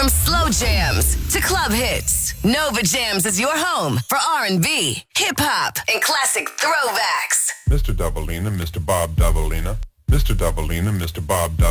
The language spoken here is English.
From slow jams to club hits, Nova Jams is your home for R&B, hip-hop, and classic throwbacks. Mr. Doubleina, Mr. Bob Doubleina, Mr. Doubleina, Mr. Bob Doubleina.